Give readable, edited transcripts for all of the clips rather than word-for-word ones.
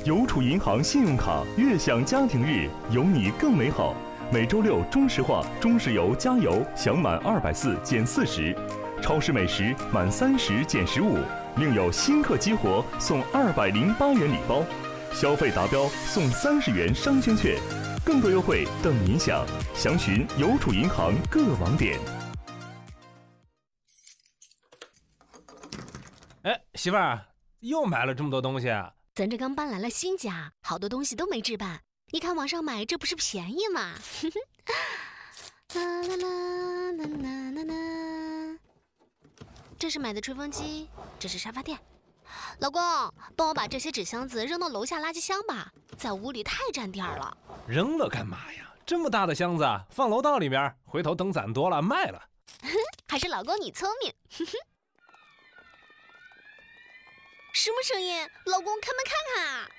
邮储银行信用卡悦享家庭日，有你更美好。每周六中石化、中石油加油享满240减40，超市美食满30减15，另有新客激活送208元礼包，消费达标送30元商圈券，更多优惠等您享。详询邮储银行各网点。 哎，媳妇儿，又买了这么多东西啊？ 咱这刚搬来了新家，好多东西都没置办。你看网上买，这不是便宜吗？啦啦啦啦啦啦啦！这是买的吹风机，这是沙发垫。老公，帮我把这些纸箱子扔到楼下垃圾箱吧，在屋里太占地儿了。 扔了干嘛呀？这么大的箱子放楼道里面，回头等攒多了卖了。 还是老公你聪明。什么声音？老公，开门看看啊！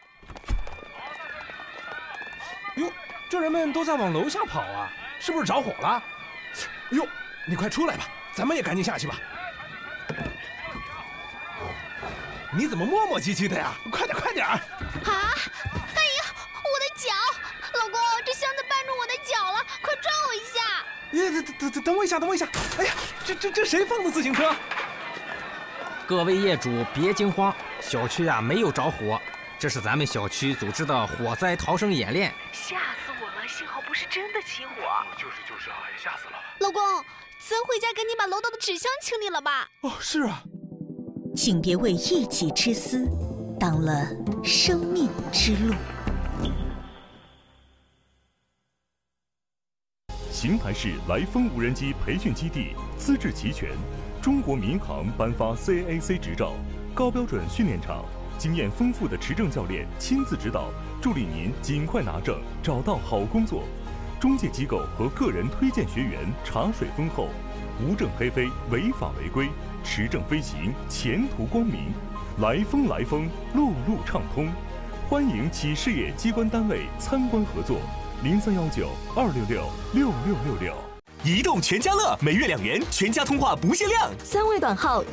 哟，这人们都在往楼下跑啊，是不是着火了？哟，你快出来吧，咱们也赶紧下去吧。你怎么磨磨唧唧的呀？快点快点！ 啊！哎呀，我的脚！老公，这箱子绊住我的脚了，快抓我一下！ 等我一下，等我一下！哎呀，这谁放的自行车？ 各位业主别惊慌，小区啊没有着火，这是咱们小区组织的火灾逃生演练。 吓死我了，幸好不是真的起火。 就是啊，也吓死了。 老公，咱回家赶紧把楼道的纸箱清理了吧。 哦，是啊。 请别为一己之私挡了生命之路。 邢台市来丰无人机培训基地资质齐全，中国民航颁发 CAC 执照，高标准训练场，经验丰富的持证教练亲自指导，助力您尽快拿证，找到好工作。中介机构和个人推荐学员茶水丰厚，无证黑飞，违法违规，持证飞行，前途光明。来丰，路路畅通，欢迎企事业机关单位参观合作。0319-266-6666。 移动全家乐，每月2元，全家通话不限量。 3位短号